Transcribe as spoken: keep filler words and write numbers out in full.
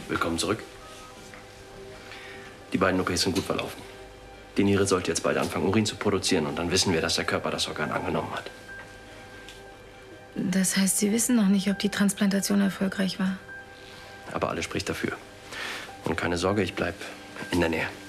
Willkommen zurück. Die beiden O Ps sind gut verlaufen. Die Niere sollte jetzt bald anfangen, Urin zu produzieren. Und dann wissen wir, dass der Körper das Organ angenommen hat. Das heißt, Sie wissen noch nicht, ob die Transplantation erfolgreich war? Aber alles spricht dafür. Und keine Sorge, ich bleib in der Nähe.